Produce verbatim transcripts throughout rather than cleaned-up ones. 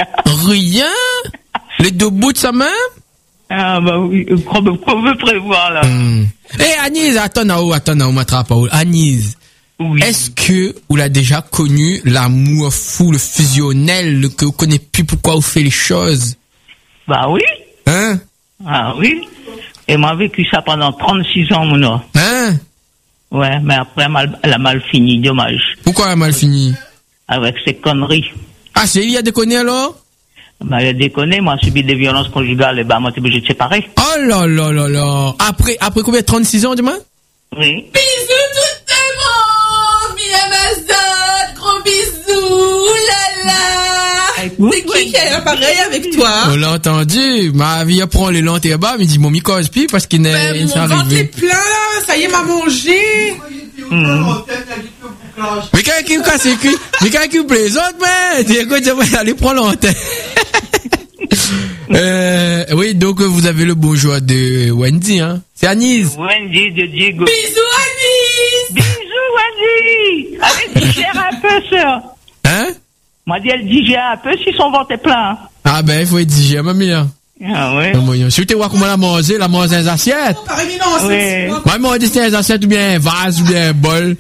Rien? Les deux bouts de sa main? Ah, bah oui, qu'on veut, qu'on veut prévoir, là. Hum. Eh, Agnès, attends, là-haut, attends, là-haut, m'attrape, Agnès. Oui. Est-ce que vous l'avez déjà connu, l'amour fou, le fusionnel, le, que vous connaissez plus pourquoi vous faites les choses? Bah oui. Hein? Ah oui. Et moi, vécu ça pendant trente-six ans, mon or. Hein? Ouais, mais après, elle, mal, elle a mal fini, dommage. Pourquoi elle a mal fini? Avec ses conneries. Ah, c'est il y a déconné alors? Bah, elle a déconné, moi, subi des violences conjugales, et bah, moi, t'es obligé de séparer. Oh là là là là. Après, après combien? trente-six ans, dis-moi? Oui. Bisous tout le monde, Minamazon, gros bisous, là là. C'est qui qui a l'appareil avec toi? On l'a entendu. Ma vie apprend les lentes et bas, mais dit mon micro puis parce qu'il n'est Ben, c'est mon ventre est arrivé. plein là, ça y est, m'a mangé. Mmh. Mais quand qui casse les cuits, mais quand qui plaisante, mais tu écoutes, je vais aller prendre l'antenne. euh, oui, donc vous avez le bonjour de Wendy, hein. C'est Agnès. Wendy de Diego. Bisous Anis. Bisous, Wendy. Allez, digère un peu, sœur. Hein? Moi, dit, elle digère un peu si son ventre est plein. Ah ben, il faut être digéré, ma mère. Ah ouais. Si tu vois comment la manger, la manger dans les assiettes. Par éminence. Ouais. Moi, moi, je dis c'est les assiettes ou bien un vase ou bien un bol.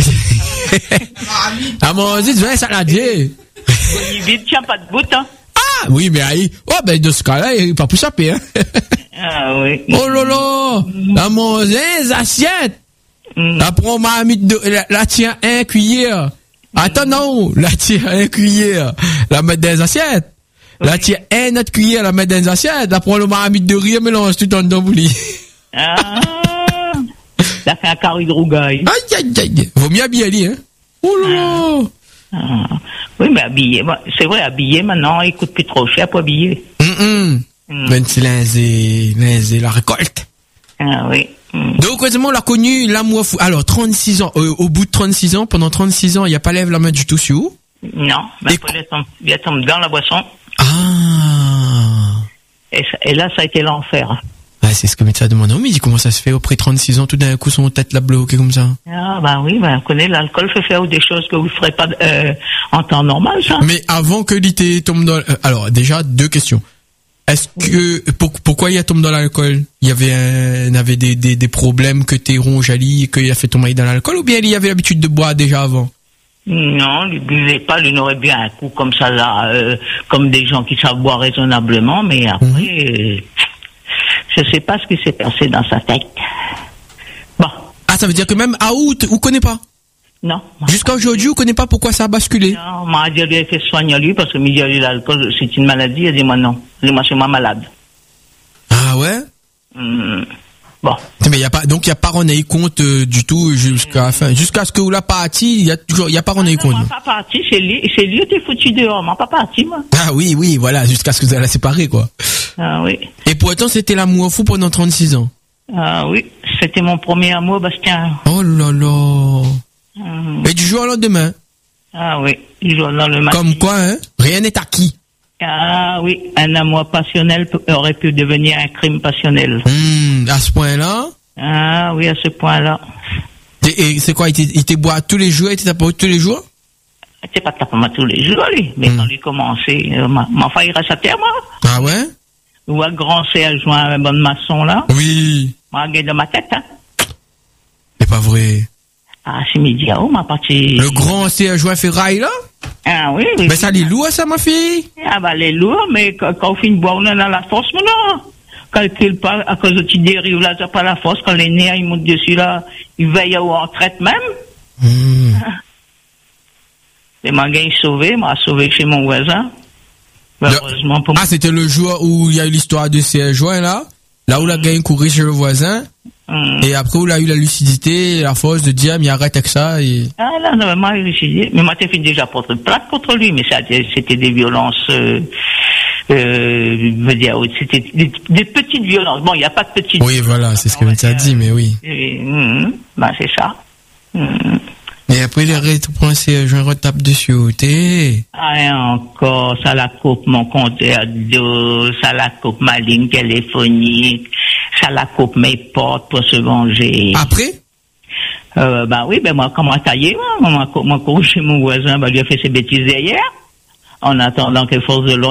À manger, tu veux un saladier. Vite, tiens, pas de bout, hein. Ah, oui, mais aïe. Oh, ben, de ce cas-là, il va pas plus saper, hein. Ah oui. Oh là là. La manger, les assiettes. Mm. La prend ma mis de, la, la tient un cuillère. Attends, non. La tient un cuillère. La mettre dans les assiettes. La tient un autre cuillère, la mettre dans les assiettes. La prend le marmite de riz, mélange tout en dedans, bouli. Ah. Ça fait un carré de rougaille. Aïe, aïe, aïe. Vaut mieux habiller, lui, hein. Oh là là. Ah. Oui, mais habillé. C'est vrai, habillé, maintenant, il coûte plus trop cher pour habiller. Hum, hum. Mm. Ben, c'est l'inzé, l'inzé, la récolte. Ah oui. Mm. Donc, heureusement, on l'a connu, l'amour fou. Alors, trente-six ans, euh, au bout de trente-six ans, pendant trente-six ans, il n'y a pas lève la main du tout sur vous? Non, mais Et après, il tombe, il tombe dans la boisson. Ah. Et, ça, et là, ça a été l'enfer. Ah, c'est ce que médecin demande. Oh, mais il dit comment ça se fait, après trente-six ans, tout d'un coup, son tête l'a bloqué comme ça. Ah, bah oui, bah, on connaît, l'alcool fait faire des choses que vous ne ferez pas, euh, en temps normal, ça. Mais avant que l'été tombe dans, euh, alors, déjà, deux questions. Est-ce que, pour, pourquoi il a tombé dans l'alcool? Il y avait un, il y avait des, des, des problèmes que t'es ronge à lit et qu'il a fait tomber dans l'alcool, ou bien il y avait l'habitude de boire déjà avant? Non, il buvait pas, il aurait bien un coup comme ça, là, euh, comme des gens qui savent boire raisonnablement, mais après, Mhm. euh, je sais pas ce qui s'est passé dans sa tête. Bon, Ah, ça veut dire que même à août, vous connaissez pas? non. Jusqu'à aujourd'hui, vous connaissez pas pourquoi ça a basculé? Non, m'a dit, il a fait soigner lui, parce que m'a dit, l'alcool, c'est une maladie, il a dit, moi, non. Il dit, moi, c'est moi malade. Ah ouais? Hum, Bon. Mais y a pas, donc il y a pas rendu compte euh, du tout jusqu'à la fin. Jusqu'à ce que vous la partie, il y a toujours, il y a pas rendu Non, compte. moi, pas parti, c'est lui, c'est lui qui est foutu dehors, moi, pas parti, moi. Ah oui, oui, voilà, jusqu'à ce que vous allez la séparer, quoi. Ah oui. Et pourtant, c'était l'amour fou pendant trente-six ans. Ah oui, c'était mon premier amour, Bastien. Oh là là. Hum, Et du jour au lendemain. Ah oui, il joue dans le match. Comme quoi, hein? Rien n'est acquis. Ah oui, un amour passionnel peut- aurait pu devenir un crime passionnel. Hum, à ce point-là. Ah oui, à ce point-là. Et, et c'est quoi, il t'est- il t'est boit tous les jours, il t'est pas tous les jours? C'est pas tapant tous les jours, lui. Mais Mm. quand il commençait, euh, ma, ma fille reste à terre, moi. Ah ouais? Ou à grand C à joint un bon maçon, là. Oui. Moi, gagne de ma tête, hein. C'est pas vrai. Ah, c'est midi, oh, ma partie. Le grand C A joint ferraille, là? Ah oui, oui. Mais ça, les lourd, ça, ma fille? Ah bah, les lourds, mais quand, quand on finit de boire, on est dans la force, mon non. Calcule pas, à cause de tu dérives là, t'as pas la force. Quand les nerfs, ils montent dessus, là, ils veillent ou en traite même. Hum. Et m'a gagné sauvé, m'a sauvé chez mon voisin. Le- Heureusement pour moi. Ah, c'était le jour où il y a eu l'histoire de ces joints là, là où la gang courait chez le voisin, Hum. et après où il a eu la lucidité, et la force de dire, mais arrête avec ça, et... Ah là, non, moi, j'ai décidé. Mais moi, j'ai fait déjà porter plainte contre lui, mais ça, c'était des violences, euh, euh, je veux dire, c'était des, des petites violences. Bon, il n'y a pas de petites. Oui, voilà, c'est ce que tu as dit, mais oui. Et, hum, ben, c'est ça. Hum. Et après, les reprend ces joints retape dessus, t'es... Ah, et encore, ça la coupe mon compteur d'eau, ça la coupe ma ligne téléphonique, ça la coupe mes portes pour se venger. Après? Euh, ben oui, ben moi, comment tailler, moi, moi, moi, moi, chez mon voisin, ben, lui a fait ses bêtises derrière, en attendant que force de l'ordre